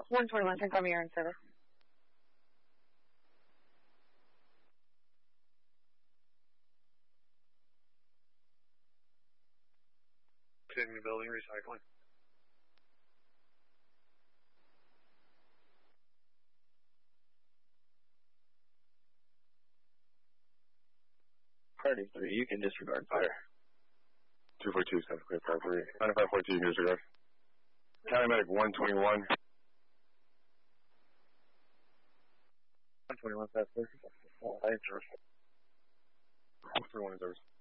121, confirm you're in service. Continue building recycling. Party 3, you can disregard fire. 242, South Clear, Fire 3. 9542, you can disregard. County Medic 121. 121, South Clear. I in service. 121 in service.